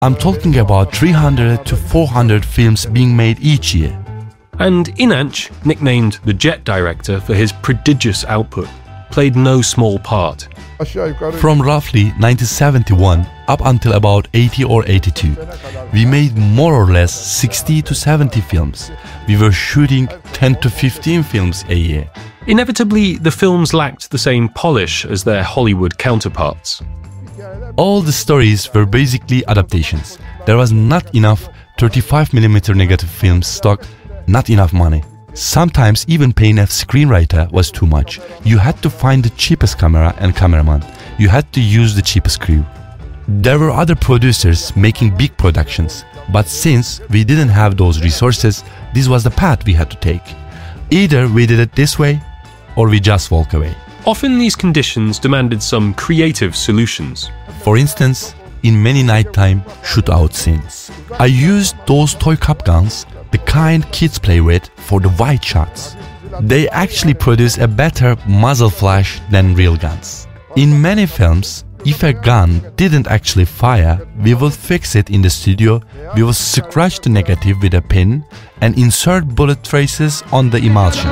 I'm talking about 300 to 400 films being made each year. And Inanç, nicknamed the Jet Director for his prodigious output, played no small part. From roughly 1971 up until about 80 or 82, we made more or less 60 to 70 films. We were shooting 10 to 15 films a year. Inevitably, the films lacked the same polish as their Hollywood counterparts. All the stories were basically adaptations. There was not enough 35mm negative film stock, not enough money. Sometimes even paying a screenwriter was too much. You had to find the cheapest camera and cameraman. You had to use the cheapest crew. There were other producers making big productions, but since we didn't have those resources, this was the path we had to take. Either we did it this way, or we just walk away. Often these conditions demanded some creative solutions. For instance, in many nighttime shootout scenes, I used those toy cop guns, the kind kids play with, for the wide shots. They actually produce a better muzzle flash than real guns. In many films, if a gun didn't actually fire, we will fix it in the studio, we will scratch the negative with a pin and insert bullet traces on the emulsion.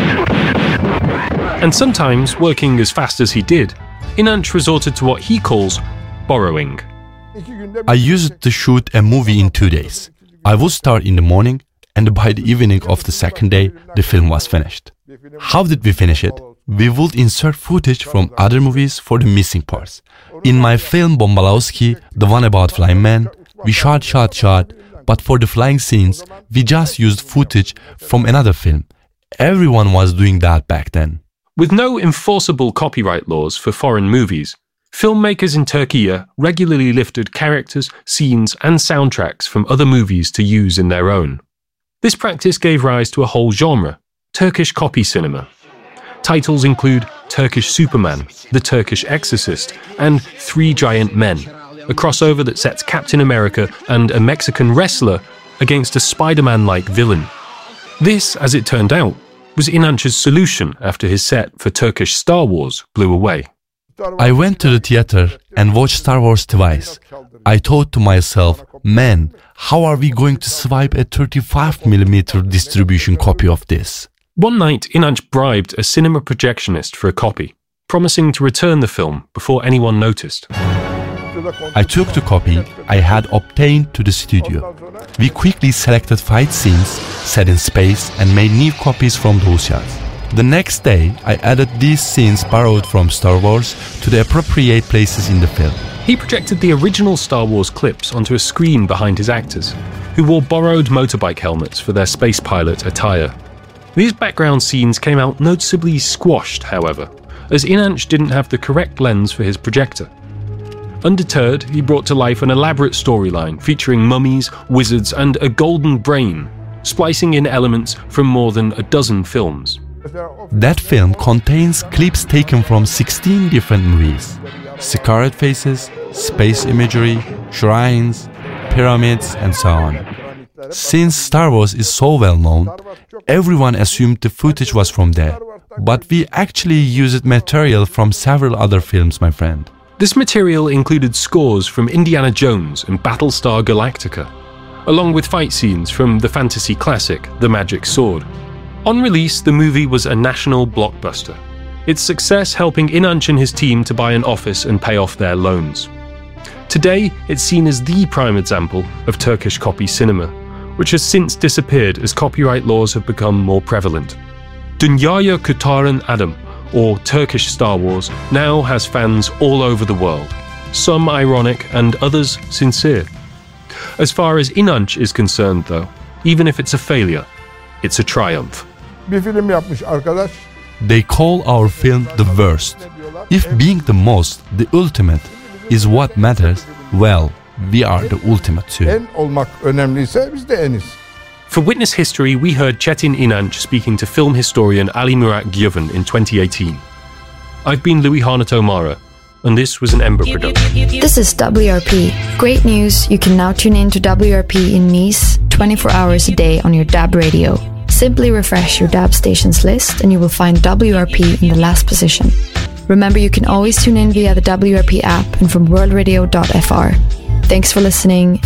And sometimes, working as fast as he did, Inanç resorted to what he calls borrowing. I used to shoot a movie in 2 days. I would start in the morning, and by the evening of the second day, the film was finished. How did we finish it? We would insert footage from other movies for the missing parts. In my film Bombalowski, the one about flying men, we shot, but for the flying scenes, we just used footage from another film. Everyone was doing that back then. With no enforceable copyright laws for foreign movies, filmmakers in Turkey regularly lifted characters, scenes, and soundtracks from other movies to use in their own. This practice gave rise to a whole genre, Turkish copy cinema. Titles include Turkish Superman, The Turkish Exorcist, and Three Giant Men, a crossover that sets Captain America and a Mexican wrestler against a Spider-Man-like villain. This, as it turned out, was Inanç's solution after his set for Turkish Star Wars blew away. I went to the theater and watched Star Wars twice. I thought to myself, man, how are we going to swipe a 35mm distribution copy of this? One night, Inanç bribed a cinema projectionist for a copy, promising to return the film before anyone noticed. I took the copy I had obtained to the studio. We quickly selected fight scenes set in space and made new copies from those shots. The next day, I added these scenes borrowed from Star Wars to the appropriate places in the film. He projected the original Star Wars clips onto a screen behind his actors, who wore borrowed motorbike helmets for their space pilot attire. These background scenes came out noticeably squashed, however, as Inanç didn't have the correct lens for his projector. Undeterred, he brought to life an elaborate storyline featuring mummies, wizards, and a golden brain, splicing in elements from more than a dozen films. That film contains clips taken from 16 different movies. Scarred faces, space imagery, shrines, pyramids, and so on. Since Star Wars is so well known, everyone assumed the footage was from there. But we actually used material from several other films, my friend. This material included scores from Indiana Jones and Battlestar Galactica, along with fight scenes from the fantasy classic The Magic Sword. On release, the movie was a national blockbuster, its success helping Inanç and his team to buy an office and pay off their loans. Today, it's seen as the prime example of Turkish copy cinema, which has since disappeared as copyright laws have become more prevalent. Dünyayı Kurtaran Adam, or Turkish Star Wars, now has fans all over the world, some ironic and others sincere. As far as Inanç is concerned, though, even if it's a failure, it's a triumph. They call our film the worst. If being the most, the ultimate, is what matters, well, we are the ultimate too. For Witness History, we heard Çetin İnanç speaking to film historian Ali Murat Güven in 2018. I've been Louis Harnett O'Mara, and this was an Ember production. This is WRP. Great news, you can now tune in to WRP in Nice 24 hours a day on your DAB radio. Simply refresh your DAB stations list and you will find WRP in the last position. Remember, you can always tune in via the WRP app and from worldradio.fr. Thanks for listening.